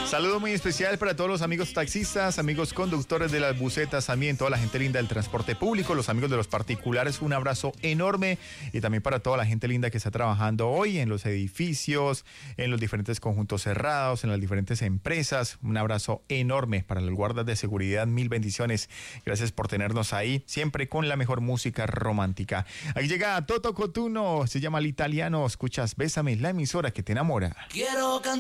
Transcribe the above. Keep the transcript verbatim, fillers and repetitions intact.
Saludo muy especial para todos los amigos taxistas, amigos conductores de las busetas, también toda la gente linda del transporte público, los amigos de los particulares, un abrazo enorme, y también para toda la gente linda que está trabajando hoy en los edificios, en los diferentes conjuntos cerrados, en las diferentes empresas. Un abrazo enorme para los guardas de seguridad, mil bendiciones. Gracias por tenernos ahí, siempre con la mejor música romántica. Aquí llega Toto Cotuno, se llama El Italiano. Escuchas Bésame, la emisora que te enamora. Quiero cantar.